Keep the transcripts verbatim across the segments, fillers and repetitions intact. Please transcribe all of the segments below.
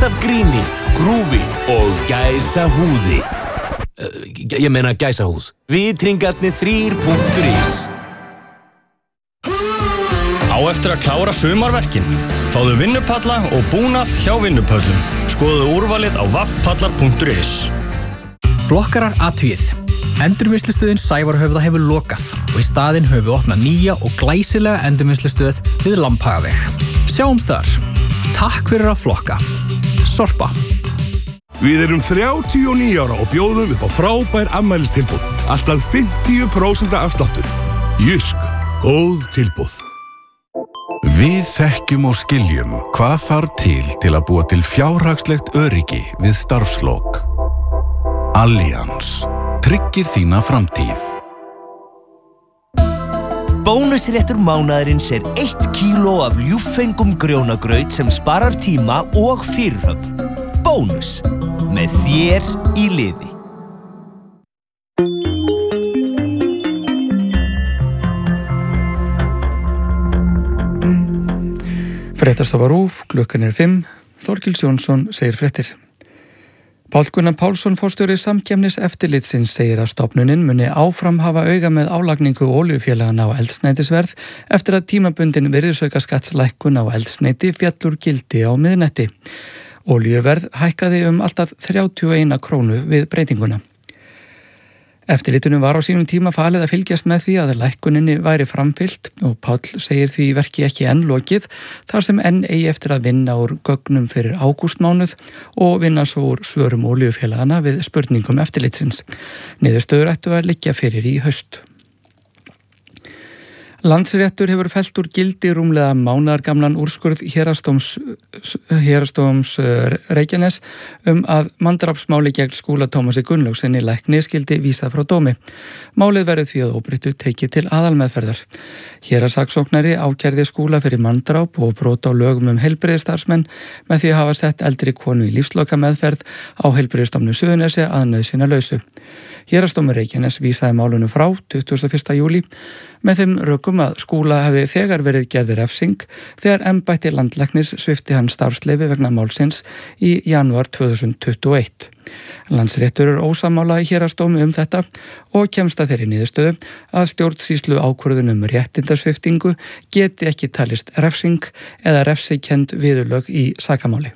Fullt af gríni, grúfi og gæsahúði. Ég meina gæsahúð. Vitringarnir þrír punktur is. Á eftir að klára sumarverkin. Fáðu vinnupalla og búnað hjá vinnupöllum. Skoðu úrvalið á vaffpallar punktur is. Flokkarar athugið. Endurvinnslustöðin Sævarhöfða hefur lokað og í staðinn höfum við opnað nýja og glæsilega endurvinnslustöð við Lambhagaveg. Sjáumst þar. Takk fyrir að flokka. Sorpa. Við erum þrjátíu og níu ára og bjóðum upp á frábær afmælistilboð. Alltaf fimmtíu prósent afsláttur. Jysk, góð tilboð. Við þekkjum og skiljum hvað þarf til til að búa til fjárhagslegt öryggi við starfslok. Allians tryggir þína framtíð. Bónusréttur mánaðarins er eitt kíló af ljúffengum grjónagraut sem sparar tíma og fyrirhöfn. Bónus, með þér í liði. Fréttastofa RÚV, klukkan er fimm, Þorkils Jónsson segir fréttir. Páll Gunnar Pálsson, forstjóri Samkeppniseftirlitsins, segir að stofnunin muni áfram hafa auga með álagningu olíufélagana á eldsneytisverð eftir að tímabundin virðisaukaskattslækkun á eldsneyti féll úr gildi á miðnætti. Olíuverð hækkaði um alltaf þrjátíu og eina krónu við breytinguna. Eftirlitinu var á sínum tíma falið að fylgjast með því að lækkuninni væri framfylgt og Páll segir því verki ekki enn lokið þar sem enn eigi eftir að vinna úr gögnum fyrir ágústmánuð og vinna svo úr svörum olíufélagana við spurningum eftirlitsins. Niðurstöður ættu að liggja fyrir í haust. Landsréttur hefur fellt úr gildi rúmlega mánaðargamlan úrskurð héraðsdóms, héraðsdóms Reykjanes um að manndrápsmáli gegn Skúla Tómasi Gunnlaugsssyni lækni skyldi vísað frá dómi. Málið verður því að óbreyttu tekið til aðalmeðferðar. Héraðssaksóknari ákærði Skúla fyrir manndráp og brot á lögum um heilbrigðisstarfsmenn með því að hafa sett eldri konu í lífslokameðferð á Heilbrigðisstofnun Suðurnesja að nauðsynjalausu. Héraðsdómur Reykjanes vísaði málinu frá tuttugasta og fyrsta júlí með þeim rökum að Skúla hefði þegar verið gerður refsing þegar embætti landlæknis svipti hann starfsleyfi vegna málsins í janúar tvö þúsund tuttugu og eitt. Landsréttur er ósammála í héraðsdómi um þetta og kemst að þeirri niðurstöðu að stjórnsýslu ákvörðun um réttindasviptingu geti ekki talist refsing eða refsikend viðurlög í sakamáli.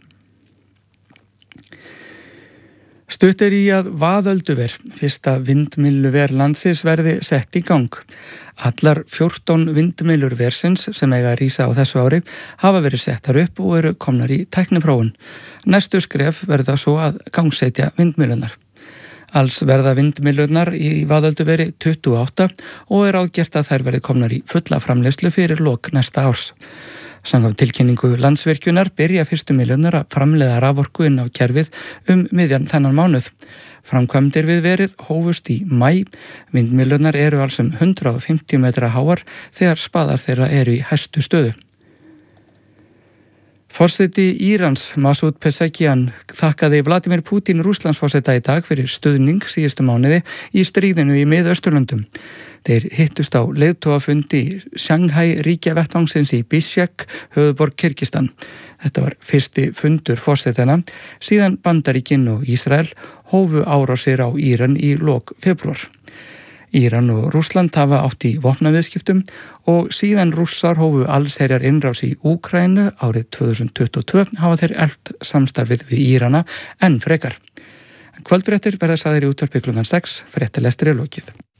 Stutt er í að Vaðölduver, fyrsta vindmylluver landsins, verði sett í gang. Allar fjórtán vindmyllur versins sem eiga að rísa á þessu ári hafa verið settar upp og eru komnar í tækniprófun. Næstu skref verða svo að gangsetja vindmyllunar. Alls verða vindmyllurnar í Vaðölduveri tuttugu og átta og er ágert að þær verði komnar í fulla framleiðslu fyrir lok næsta árs. Samkvæmt tilkynningu Landsvirkjunar byrja fyrstu milljónar að framleiða raforku inn á kerfið um miðjan þennan mánuð. Framkvæmdir við verið hófust í maí. Vindmyllurnar eru alls um hundrað og fimmtíu metra háar þegar spaðar þeirra eru í hæstu stöðu. Forseti Írans, Masoud Pezeshkian, þakkaði Vladimir Putin Rússlandsforseta í dag fyrir stuðning síðustu mánuði í stríðinu í Mið-Austurlöndum. Þeir hittust á leiðtogafundi í Shanghai ríkjavettvangsins í Bishkek, höfuðborg Kirgistan. Þetta var fyrsti fundur forsetana síðan Bandaríkin og Ísrael hófu árásir á Íran í lok febrúar. Íran og Rússland hafa átt í vopnaviðskiptum og síðan Rússar hófu allsherjar innrás í Úkraínu árið tvö þúsund tuttugu og tvö hafa þeir eflt samstarfið við Írana enn frekar. Kvöldfréttir verða sagðir í útvarpi klukkan sex, fréttalestur er lokið.